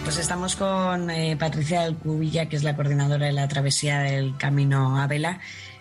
Pues estamos con Patricia Alcubilla, que es la coordinadora de la travesía del Camino a Vela.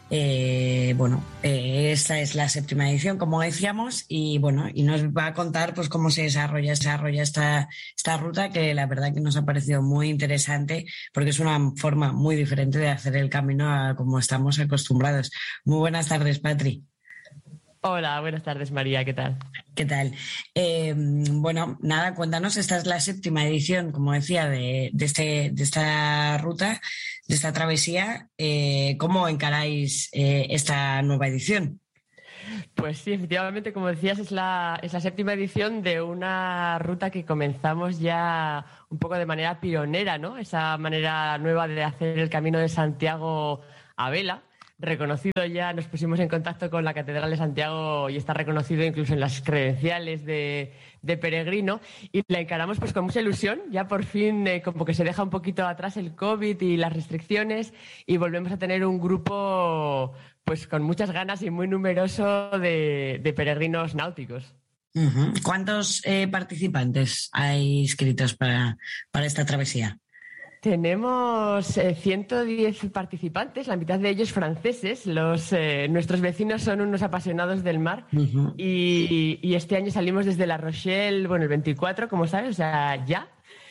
Esta es la 7ª edición, como decíamos, y nos va a contar pues cómo se desarrolla esta ruta, que la verdad que nos ha parecido muy interesante, porque es una forma muy diferente de hacer el camino a como estamos acostumbrados. Muy buenas tardes, Patri. Hola, buenas tardes, María, ¿qué tal? ¿Qué tal? Cuéntanos, esta es la 7ª edición, como decía, de esta ruta, de esta travesía. ¿Cómo encaráis esta nueva edición? Pues sí, efectivamente, como decías, es la 7ª edición de una ruta que comenzamos ya un poco de manera pionera, ¿no? Esa manera nueva de hacer el Camino de Santiago a vela. Reconocido ya, nos pusimos en contacto con la Catedral de Santiago y está reconocido incluso en las credenciales de peregrino, y la encaramos pues con mucha ilusión. Ya por fin como que se deja un poquito atrás el COVID y las restricciones y volvemos a tener un grupo pues con muchas ganas y muy numeroso de peregrinos náuticos. Uh-huh. ¿Cuántos participantes hay inscritos para esta travesía? Tenemos 110 participantes, la mitad de ellos franceses. Nuestros vecinos son unos apasionados del mar. Uh-huh. y este año salimos desde La Rochelle, el 24, como sabes, o sea, ya.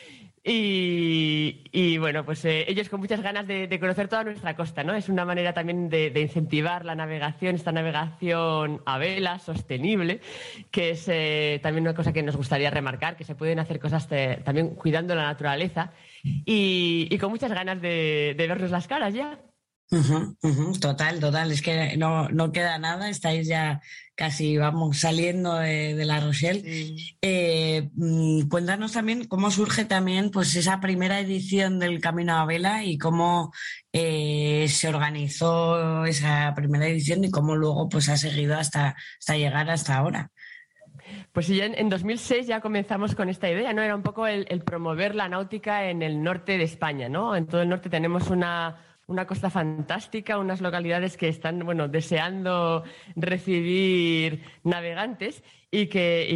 Y ellos con muchas ganas de conocer toda nuestra costa, ¿no? Es una manera también de incentivar la navegación, esta navegación a vela, sostenible, que es también una cosa que nos gustaría remarcar, que se pueden hacer cosas también cuidando la naturaleza y con muchas ganas de vernos las caras ya. Uh-huh, uh-huh. Total, es que no queda nada, estáis ya casi, saliendo de La Rochelle. Sí. Cuéntanos también cómo surge también pues esa primera edición del Camino a Vela y cómo se organizó esa primera edición y cómo luego pues ha seguido hasta llegar hasta ahora. Pues sí, en 2006 ya comenzamos con esta idea, ¿no? Era un poco el promover la náutica en el norte de España, ¿no? En todo el norte tenemos una costa fantástica, unas localidades que están, deseando recibir navegantes y que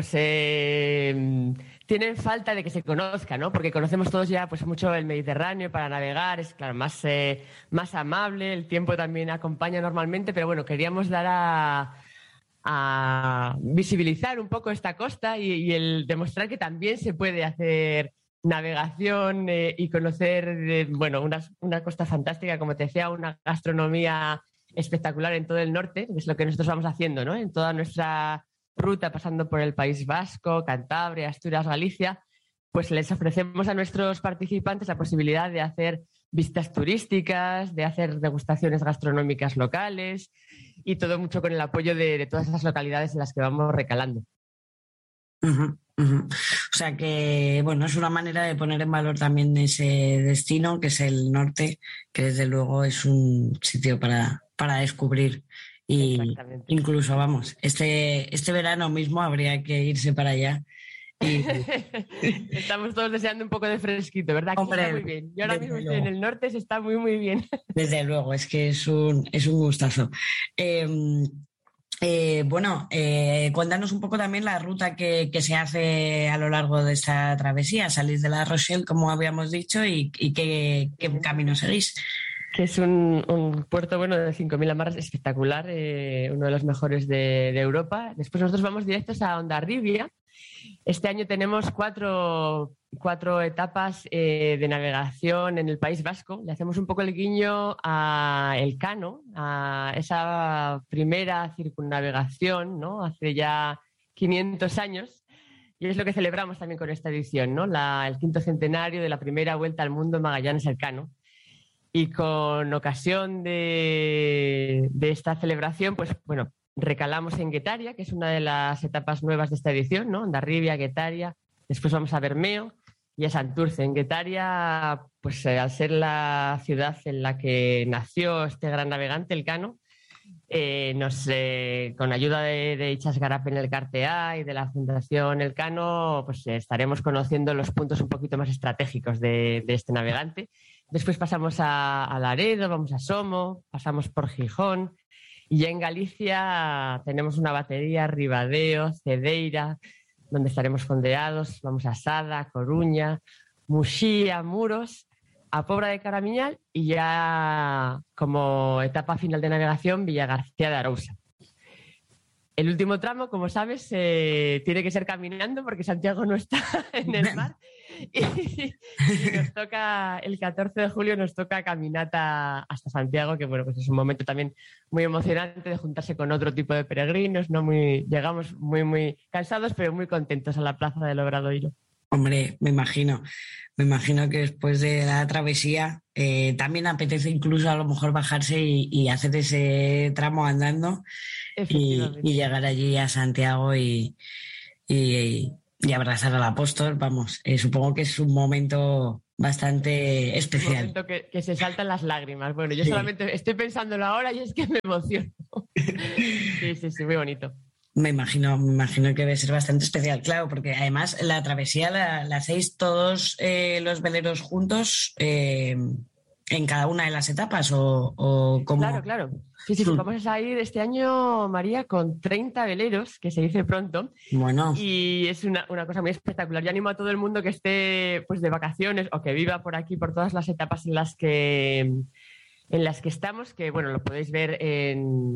tienen falta de que se conozca, ¿no? Porque conocemos todos ya pues mucho el Mediterráneo para navegar, es claro, más amable, el tiempo también acompaña normalmente, pero queríamos dar a visibilizar un poco esta costa y el demostrar que también se puede hacer navegación y conocer una costa fantástica, como te decía, una gastronomía espectacular en todo el norte, que es lo que nosotros vamos haciendo, ¿no? En toda nuestra ruta, pasando por el País Vasco, Cantabria, Asturias, Galicia, pues les ofrecemos a nuestros participantes la posibilidad de hacer visitas turísticas, de hacer degustaciones gastronómicas locales y todo mucho con el apoyo de todas esas localidades en las que vamos recalando. Uh-huh, uh-huh. O sea que, es una manera de poner en valor también ese destino, que es el norte, que desde luego es un sitio para descubrir. Y incluso, este verano mismo habría que irse para allá. Y... Estamos todos deseando un poco de fresquito, ¿verdad? Aquí está muy bien. Yo ahora mismo estoy en el norte, se está muy, muy bien. Desde luego, es que es un gustazo. Cuéntanos un poco también la ruta que se hace a lo largo de esta travesía. Salís de La Rochelle, como habíamos dicho, y qué camino seguís. Que es un puerto de 5.000 amarras espectacular, uno de los mejores de Europa. Después nosotros vamos directos a Hondarribia. Este año tenemos cuatro etapas de navegación en el País Vasco. Le hacemos un poco el guiño a Elcano, a esa primera circunnavegación, ¿no? Hace ya 500 años. Y es lo que celebramos también con esta edición, ¿no? El 5º centenario de la primera vuelta al mundo Magallanes-Elcano. Y con ocasión de esta celebración, recalamos en Guetaria, que es una de las etapas nuevas de esta edición, ¿no? Hondarribia, Guetaria, después vamos a Bermeo y a Santurce. En Guetaria, al ser la ciudad en la que nació este gran navegante, Elcano, con ayuda de Itxas Garapen Elkartea y de la Fundación Elcano, estaremos conociendo los puntos un poquito más estratégicos de este navegante. Después pasamos a Laredo, vamos a Somo, pasamos por Gijón y ya en Galicia tenemos una batería, Ribadeo, Cedeira, donde estaremos fondeados, vamos a Sada, Coruña, Muxía, Muros, a Pobra de Caramiñal y ya como etapa final de navegación Villagarcía de Arousa. El último tramo, como sabes, tiene que ser caminando porque Santiago no está en el mar y nos toca, el 14 de julio nos toca caminata hasta Santiago, que bueno, pues es un momento también muy emocionante de juntarse con otro tipo de peregrinos, ¿no? Llegamos muy cansados, pero muy contentos a la plaza del Obradoiro. Hombre, me imagino que después de la travesía también apetece incluso a lo mejor bajarse y hacer ese tramo andando y llegar allí a Santiago y abrazar al apóstol. Vamos, supongo que es un momento bastante especial. Un momento que se saltan las lágrimas. Bueno, yo solamente estoy pensándolo ahora y es que me emociono. Sí, muy bonito. Me imagino que debe ser bastante especial, claro, porque además la travesía la hacéis todos los veleros juntos en cada una de las etapas o cómo. Claro. Sí, vamos a ir este año, María, con 30 veleros, que se dice pronto. Bueno. Y es una cosa muy espectacular. Yo animo a todo el mundo que esté pues de vacaciones o que viva por aquí, por todas las etapas en las que estamos, que bueno, lo podéis ver en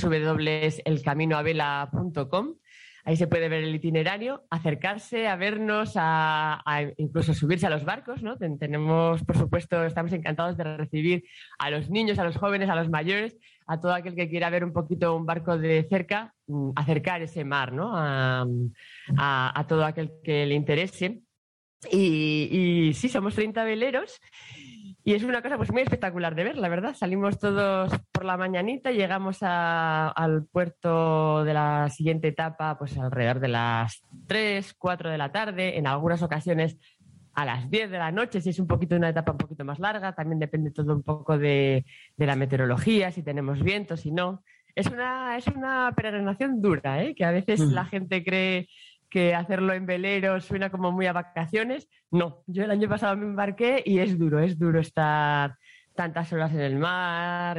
www.elcaminoavela.com. Ahí se puede ver el itinerario, acercarse a vernos, a incluso subirse a los barcos, ¿no? Tenemos, por supuesto, estamos encantados de recibir a los niños, a los jóvenes, a los mayores, a todo aquel que quiera ver un poquito un barco de cerca, acercar ese mar, ¿no? A todo aquel que le interese. Y sí, somos 30 veleros. Y es una cosa pues muy espectacular de ver, la verdad. Salimos todos por la mañanita, llegamos al puerto de la siguiente etapa pues alrededor de las 3, 4 de la tarde, en algunas ocasiones a las 10 de la noche, si es una etapa un poquito más larga. También depende todo un poco de la meteorología, si tenemos viento, si no. Es una peregrinación dura, que a veces la gente cree que hacerlo en velero suena como muy a vacaciones. No, yo el año pasado me embarqué y es duro estar tantas horas en el mar,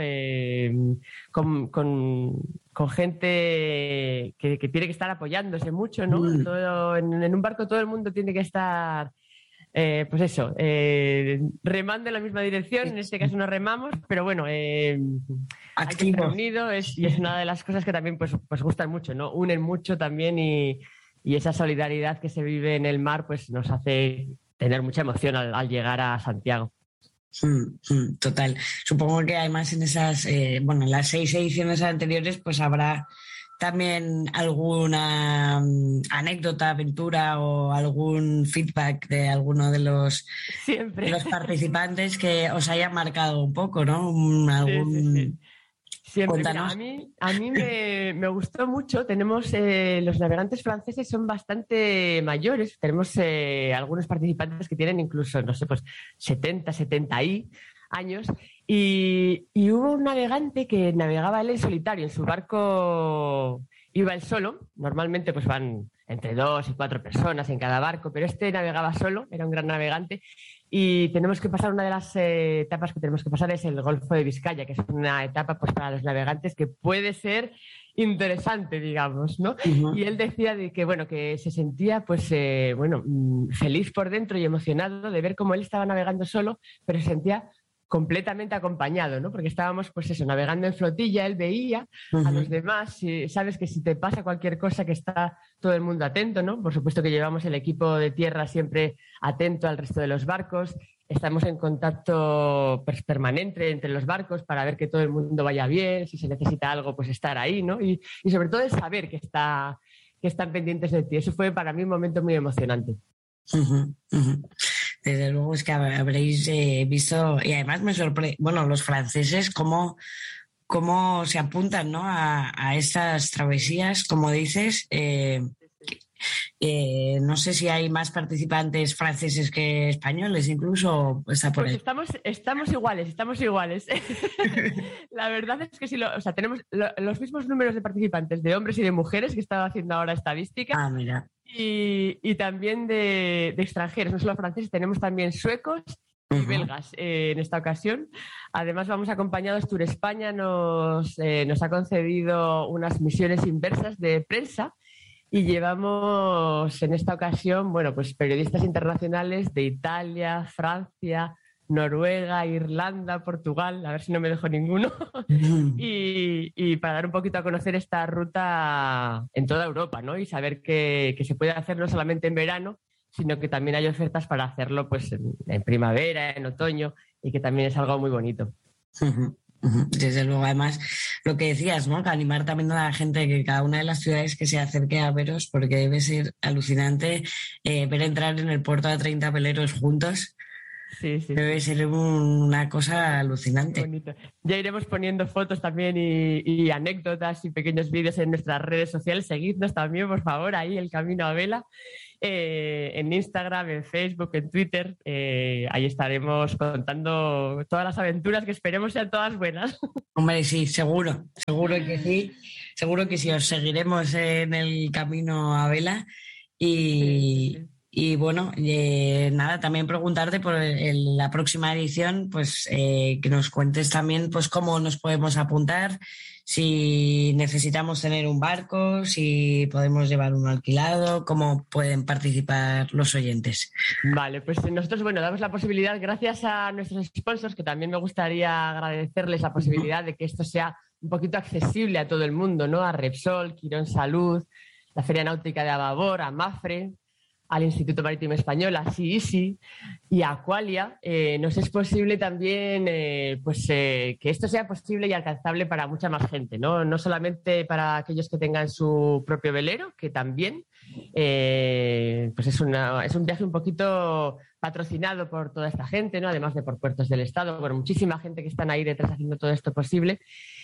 con gente que tiene que estar apoyándose mucho, ¿no? En un barco todo el mundo tiene que estar, remando en la misma dirección. En este caso no remamos, pero bueno, hay que estar unidos y es una de las cosas que también pues gustan mucho, ¿no? Unen mucho también y esa solidaridad que se vive en el mar pues nos hace tener mucha emoción al llegar a Santiago. Total. Supongo que además en esas, en las 6 ediciones anteriores pues habrá también alguna anécdota, aventura o algún feedback de alguno de los participantes que os haya marcado un poco, ¿no? Sí. Siempre. Mira, a mí me gustó mucho. Tenemos los navegantes franceses son bastante mayores. Tenemos algunos participantes que tienen incluso, no sé, pues 70 años. Y hubo un navegante que navegaba él en solitario. En su barco iba él solo. Normalmente pues van entre 2 y 4 personas en cada barco, pero este navegaba solo, era un gran navegante. Y tenemos que pasar, una de las etapas que tenemos que pasar es el Golfo de Vizcaya, que es una etapa pues para los navegantes que puede ser interesante, digamos, ¿no? Uh-huh. Y él decía de que, bueno, que se sentía pues, feliz por dentro y emocionado de ver cómo él estaba navegando solo, pero se sentía completamente acompañado, ¿no? Porque estábamos, pues eso, navegando en flotilla, él veía a los demás, sabes que si te pasa cualquier cosa que está todo el mundo atento, ¿no? Por supuesto que llevamos el equipo de tierra siempre atento al resto de los barcos, estamos en contacto permanente entre los barcos para ver que todo el mundo vaya bien, si se necesita algo, pues estar ahí, ¿no? Y sobre todo el saber que están pendientes de ti. Eso fue para mí un momento muy emocionante. Uh-huh, uh-huh. Desde luego es que habréis visto, y además me sorprende, los franceses cómo se apuntan, ¿no? a estas travesías, como dices. No sé si hay más participantes franceses que españoles, incluso está por ahí. Estamos iguales. La verdad es que sí, tenemos los mismos números de participantes de hombres y de mujeres que estaba haciendo ahora estadística. Ah, mira. Y también de extranjeros, no solo franceses, tenemos también suecos y belgas en esta ocasión. Además vamos acompañados, Tour España nos ha concedido unas misiones inversas de prensa Y llevamos en esta ocasión, bueno, pues periodistas internacionales de Italia, Francia, Noruega, Irlanda, Portugal, a ver si no me dejo ninguno, y para dar un poquito a conocer esta ruta en toda Europa, ¿no? Y saber que se puede hacer no solamente en verano, sino que también hay ofertas para hacerlo pues en primavera, en otoño, y que también es algo muy bonito. Desde luego, además, lo que decías, ¿no? Que animar también a la gente que cada una de las ciudades que se acerque a veros, porque debe ser alucinante ver entrar en el puerto a 30 veleros juntos. Sí. Debe ser una cosa alucinante. Bonito. Ya iremos poniendo fotos también y anécdotas y pequeños vídeos en nuestras redes sociales. Seguidnos también, por favor, ahí El Camino a Vela. En Instagram, en Facebook, en Twitter. Ahí estaremos contando todas las aventuras que esperemos sean todas buenas. Hombre, sí, seguro que sí. Seguro que sí, os seguiremos en el camino a Vela. Y bueno, nada, también preguntarte por la próxima edición, pues que nos cuentes también pues cómo nos podemos apuntar, si necesitamos tener un barco, si podemos llevar uno alquilado, cómo pueden participar los oyentes. Vale, pues nosotros, bueno, damos la posibilidad, gracias a nuestros sponsors, que también me gustaría agradecerles la posibilidad de que esto sea un poquito accesible a todo el mundo, ¿no? A Repsol, Quirón Salud, la Feria Náutica de Ababor, a Mafre, al Instituto Marítimo Español, a SIISI y a Aqualia, nos es posible también que esto sea posible y alcanzable para mucha más gente, ¿no? No solamente para aquellos que tengan su propio velero, que también pues es un viaje un poquito patrocinado por toda esta gente, ¿no? Además de por Puertos del Estado, por muchísima gente que están ahí detrás haciendo todo esto posible.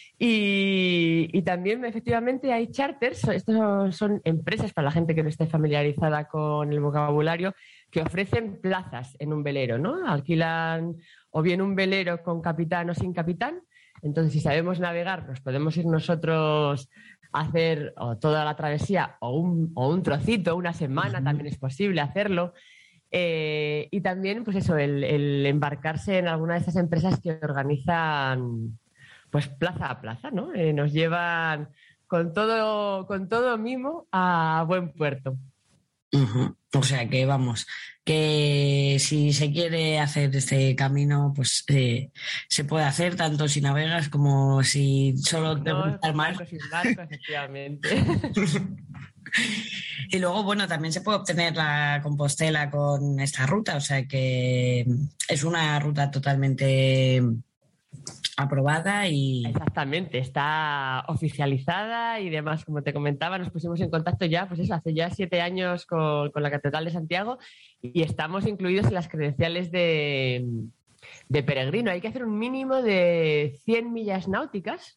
Y también, efectivamente, hay charters. Estos son empresas, para la gente que no esté familiarizada con el vocabulario, que ofrecen plazas en un velero, ¿no? Alquilan o bien un velero con capitán o sin capitán. Entonces, si sabemos navegar, nos podemos ir nosotros a hacer toda la travesía o un trocito, una semana, también es posible hacerlo. Y también, pues eso, el embarcarse en alguna de estas empresas que organizan pues plaza a plaza, ¿no? Nos llevan con todo mimo a buen puerto. O sea que vamos, que si se quiere hacer este camino, pues se puede hacer tanto si navegas como si solo te gusta el mar. Sin barco, efectivamente. Y luego, bueno, también se puede obtener la Compostela con esta ruta, o sea que es una ruta totalmente aprobada y... Exactamente, está oficializada y demás. Como te comentaba, nos pusimos en contacto ya, pues eso, hace ya 7 años con la Catedral de Santiago y estamos incluidos en las credenciales de peregrino. Hay que hacer un mínimo de 100 millas náuticas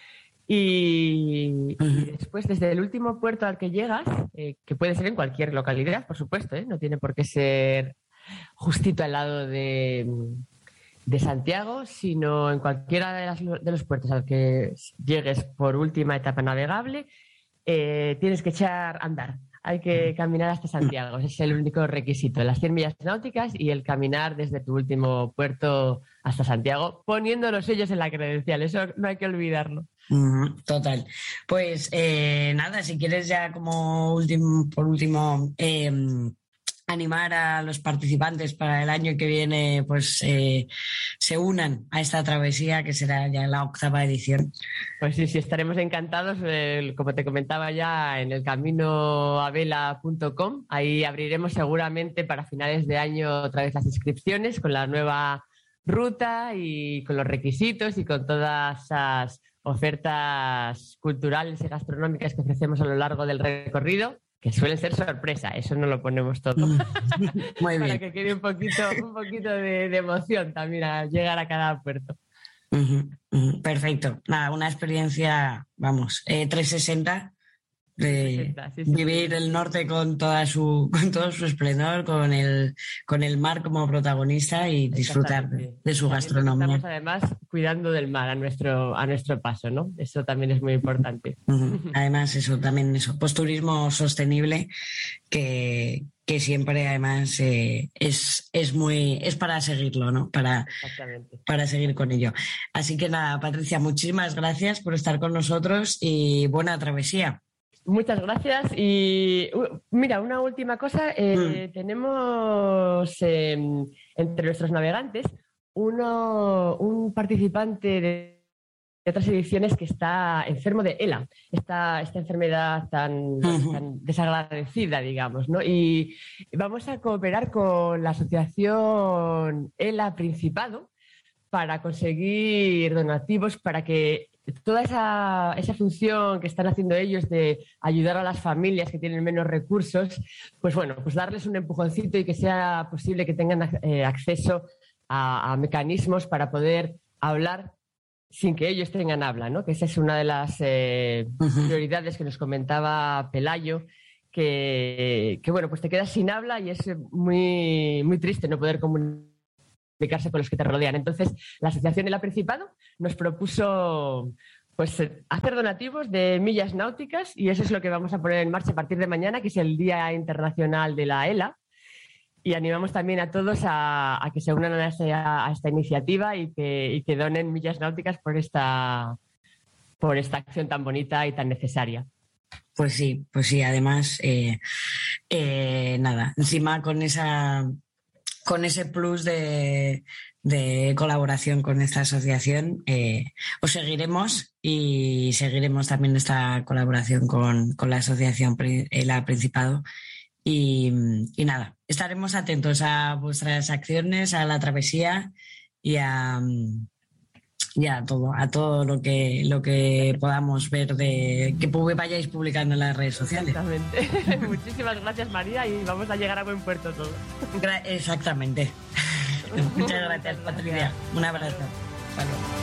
y después, desde el último puerto al que llegas, que puede ser en cualquier localidad, por supuesto, no tiene por qué ser justito al lado de Santiago, sino en cualquiera de los puertos al que llegues por última etapa navegable, tienes que andar. Hay que caminar hasta Santiago. Ese es el único requisito. Las 100 millas náuticas y el caminar desde tu último puerto hasta Santiago, poniendo los sellos en la credencial. Eso no hay que olvidarlo. Total. Pues nada, si quieres ya por último... animar a los participantes para el año que viene, pues se unan a esta travesía que será ya la 8ª edición. Pues sí, estaremos encantados. Como te comentaba ya, en el caminoavela.com, ahí abriremos seguramente para finales de año otra vez las inscripciones con la nueva ruta y con los requisitos y con todas esas ofertas culturales y gastronómicas que ofrecemos a lo largo del recorrido, que suelen ser sorpresa, eso no lo ponemos todo. Muy bien. Para que quede un poquito de emoción también al llegar a cada puerto. Perfecto. Nada, una experiencia, 360 de vivir el norte con todo su esplendor, con el mar como protagonista y disfrutar de su gastronomía. Estamos además cuidando del mar a nuestro paso, ¿no? Eso también es muy importante. Además, pues turismo sostenible que siempre además es para seguirlo, ¿no? Para seguir con ello. Así que nada, Patricia, muchísimas gracias por estar con nosotros y buena travesía. Muchas gracias. Y mira, una última cosa. Tenemos entre nuestros navegantes un participante de otras ediciones que está enfermo de ELA, esta enfermedad tan desagradecida, digamos, ¿no? Y vamos a cooperar con la asociación ELA Principado para conseguir donativos para que toda esa función que están haciendo ellos de ayudar a las familias que tienen menos recursos, pues bueno, pues darles un empujoncito y que sea posible que tengan acceso a mecanismos para poder hablar sin que ellos tengan habla, ¿no? Que esa es una de las prioridades que nos comentaba Pelayo, que bueno, pues te quedas sin habla y es muy, muy triste no poder comunicarse con los que te rodean. Entonces, la Asociación ELA Principado nos propuso pues hacer donativos de millas náuticas y eso es lo que vamos a poner en marcha a partir de mañana, que es el Día Internacional de la ELA. Y animamos también a todos a que se unan a esta iniciativa y que donen millas náuticas por esta acción tan bonita y tan necesaria. Pues sí, además, nada, encima con ese plus de colaboración con esta asociación, os seguiremos y seguiremos también esta colaboración con la asociación ELA Principado. Y nada, estaremos atentos a vuestras acciones, a la travesía y a todo lo que podamos ver que vayáis publicando en las redes sociales. Exactamente. Muchísimas gracias, María, y vamos a llegar a buen puerto todos. Exactamente. Muchas gracias, Patricia. Un abrazo. Hasta luego.